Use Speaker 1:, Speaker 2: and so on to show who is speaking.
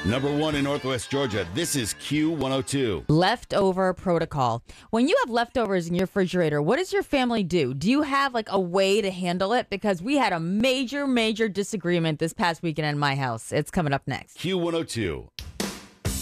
Speaker 1: Number one in Northwest Georgia, this is Q102.
Speaker 2: Leftover protocol. When you have leftovers in your refrigerator, what does your family do? Do you have like a way to handle it? Because we had a major disagreement this past weekend in my house. It's coming up next.
Speaker 1: Q102.